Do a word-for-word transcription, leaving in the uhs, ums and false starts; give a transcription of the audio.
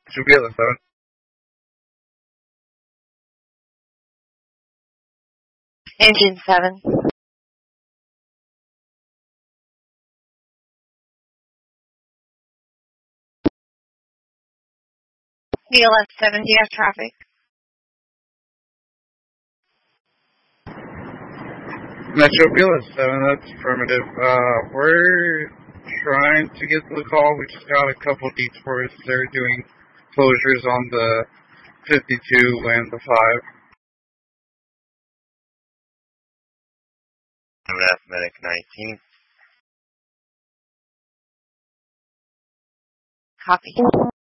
Should be at the seven. Engine seven. D L S seven, do you have traffic? Metro B L S seven, that's affirmative. Uh, we're trying to get to the call. We just got a couple detours. They're doing closures on the fifty-two and the five. F Medic nineteen. Copy.